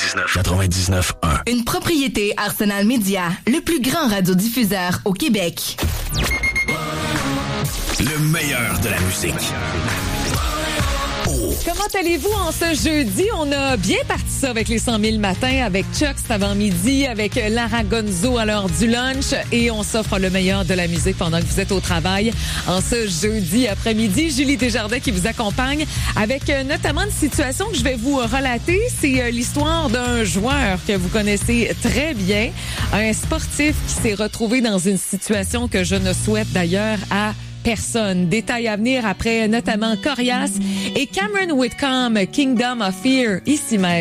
99.1. Une propriété Arsenal Média, le plus grand radiodiffuseur au Québec. Le meilleur de la musique. Comment allez-vous en ce jeudi? On a bien parti ça avec les 100 000 matins, avec Chuck cet avant-midi, avec Lara Gonzo à l'heure du lunch et on s'offre le meilleur de la musique pendant que vous êtes au travail. En ce jeudi après-midi, Julie Desjardins qui vous accompagne avec notamment une situation que je vais vous relater. C'est l'histoire d'un joueur que vous connaissez très bien, un sportif qui s'est retrouvé dans une situation que je ne souhaite d'ailleurs à personne. Détails à venir après notamment Corias et Cameron Whitcomb, Kingdom of Fear, ici même.